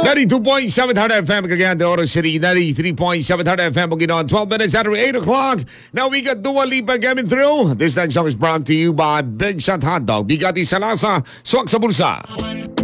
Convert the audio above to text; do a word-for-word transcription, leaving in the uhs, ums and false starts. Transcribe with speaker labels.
Speaker 1: ninety-two point seven Hard F M, Cagayan de Oro City. ninety-three point seven Hard F M, Bukidnon. twelve minutes after eight o'clock. Now we got Dua Lipa coming through. This next song is brought to you by Big Shot Hot Dog. Bigati sa lasa, swak sa bulsa.